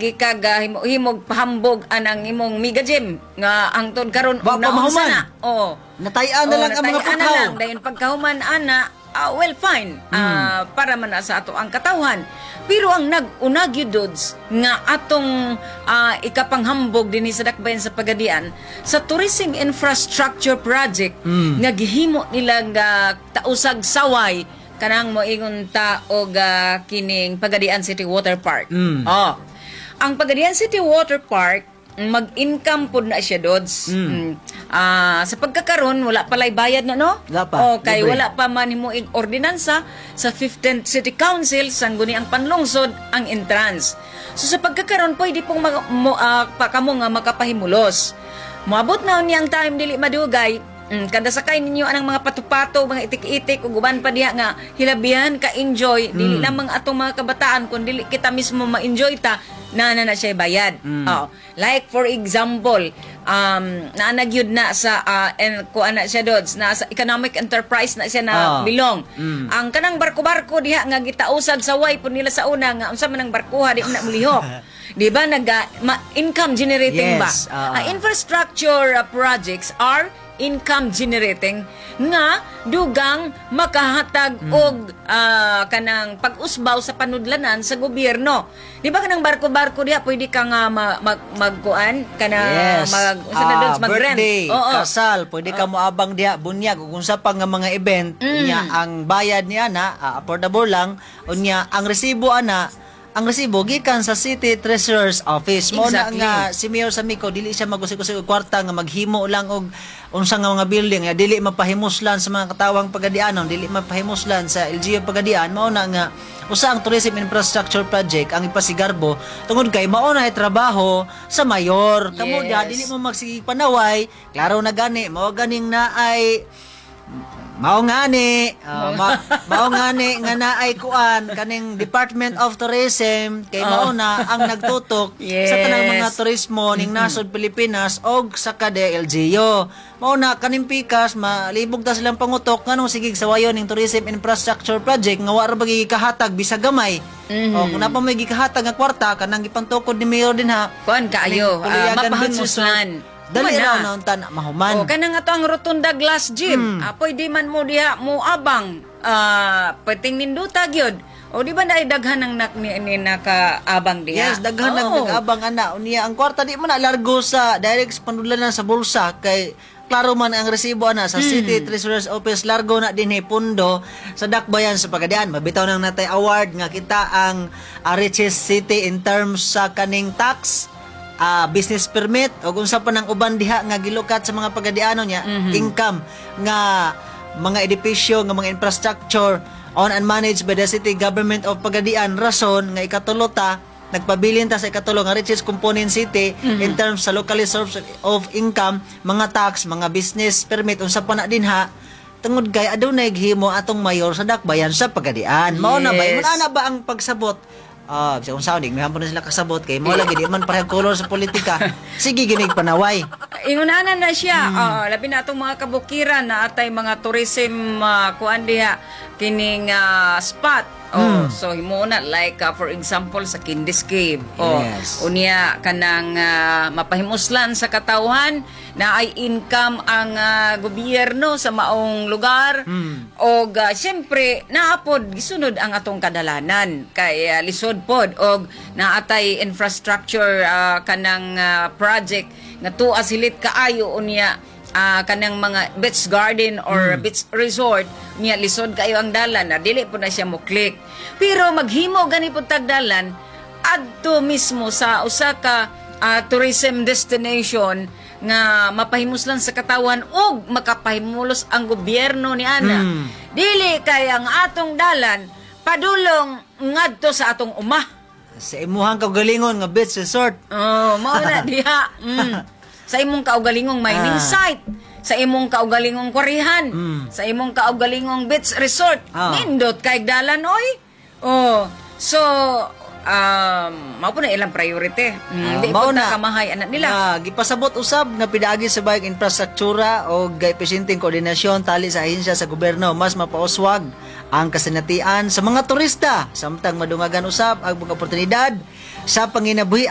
gikag himog pahambog anang imong Mega Gym nga angtod karon Wa pa mahuman. na. Oh. Natay-an na lang ang mga natay-an na pagkaw. lang dayon pagkahuman ana well fine para man na sa ato ang katawhan. Pero ang nag-unag yudods nga atong ikapanghambog dinhi sa dakbayan sa Pagadian sa tourism infrastructure project nga gihimo nila nga tausag saway kanang moingon ta og kining Pagadian City Water Park. Oh. Ang Pagadian City Water Park mag-income pod na siya dods. Sa pagkakaroon wala palay bayad na no? Wala pa. Okay, Libre. wala pa man himuing ordinansa sa 15th City Council sangguni ang panlungsod ang entrance. So sa pagkakaroon pwede pong kamo nga makapahimulos. Moabot na niya ang time dili madugay. Kada sakay ninyo anang mga pato-pato, mga itik-itik ug uban pa diha nga hilabihan ka enjoy dili lamang atong mga kabataan kun dili kita mismo ma-enjoy ta na siya bayad. Like for example, naanagyud na sa kuan na siya dods na sa economic enterprise na siya na bilong. Ang kanang barko-barko diha nga gitausag sa way pud nila sa una nga unsa man ang barkuha di na mulihok. Di ba income generating Yes, ba? Infrastructure projects are income generating nga dugang makahatag og kanang pag-usbaw sa panudlanan sa gobyerno. Di ba kanang barko-barko diha pwede ka nga magkuan kana mag-rent. Birthday, kasal, pwede ka moabang diha bunyag ug unsa pa nga mga event nya ang bayad niya na affordable lang unya ang resibo gikan sa City Treasurer's Office. Mo na nga si Mayor Samico dili siya magusig-usig og kwarta nga maghimo lang og unsa nga mga building nga dili mapahimuslan sa mga katawang Pagadianon, dili mapahimuslan sa LGU Pagadian. Mao na nga usa ang tourism infrastructure project ang ipasigarbo tungod kay mao na trabaho sa mayor. Kamo diha dili mo magsige panaway, klaro na gani mao ganing na ay mao ngani nga naay kuan kaning Department of Tourism kay mao na ang nagtutok sa tanang mga turismo ning nasod Pilipinas og sa kada LGU. Mao na kaning pikas malibog ta silang pangutok nganong sigig sawayon ning tourism infrastructure project nga wa ra bagi kahatag bisag gamay. O kung napa may gikahatag nga kwarta kanang gipantukod ni Mayor din ha. Kuan kaayo mapahimuslan. Dali raw na unta na mahuman. Kanang ato ang Rotunda Glass Gym. Pwede man mo diha mo abang pating ninduta gyud. O di ba na daghan ang ni nakaabang diha? Yes, daghan ang nag-abang ana. Unya ang kwarta di man na largo sa direct sa panudlanan sa bulsa kay klaro man ang resibo ana sa City Treasurer's Office largo na dinhi pundo sa dakbayan sa Pagadian. Mabitaw nang natay award nga kita ang richest city in terms sa kaning tax, business permit o kung sa pa ng uban diha nga gilukat sa mga Pagadiano niya income nga mga edipisyo nga mga infrastructure owned and managed by the city government of Pagadian. Rason nga ikatulota nagpabilin ta sa ikatulo nga richest component city in terms sa local source of income, mga tax, mga business permit unsa pa na dinha tungod kay adunay gihimo atong mayor sa dakbayan sa Pagadian. Mao na ba ingon ana ba ang pagsabot sa unsa ni mahapon na sila kasabot kay mo lagi di man parehong kolor sa politika. Sige ginig panaway. Ingunanan na siya. Labi na atong mga kabukiran na atay mga tourism kuan diha kining spot. So himuna like for example sa Kindes Cave. Unya kanang mapahimuslan sa katawhan na ay income ang gobyerno sa maong lugar. Og syempre naapod gisunod ang atong kadalanan kay lisod pod og naatay infrastructure kanang project nga tuwa silit kaayo unya kanang mga beach garden or beach resort niya lisod kayo ang dalan na dili po na siya mo click pero maghimo gani pud tagdalan adto mismo sa usa ka tourism destination nga mapahimuslan sa katawan ug makapahimulos ang gobyerno ni ana dili kay ang atong dalan padulong ngadto sa atong umah sa imuhang kaugalingon nga beach resort. Mao na diha. Sa imong kaugalingong mining site, sa imong kaugalingong kwarihan, sa imong kaugalingong beach resort, nindot kay dalan oy. So mao po na ilang priority. Di po na kamahay anak nila. Gipasabot usab nga pinaagi sa bayag infrastruktura o efficienteng koordinasyon tali sa ahensya sa gobyerno mas mapauswag ang kasinatian sa mga turista samtang madungagan usab ang mga oportunidad sa panginabuhi